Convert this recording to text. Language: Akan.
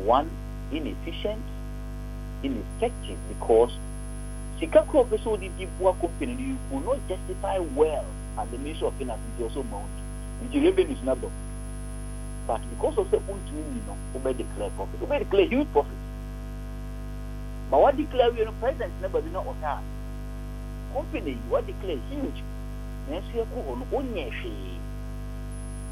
one, inefficient, ineffective, because Sika Professor the people company you could not justify well at the Ministry of Finance and also mount. The revenue is not done. But because of the over declare profit, over declare huge profit. But what declare we president never did not occur. Company what declare huge. Next year, only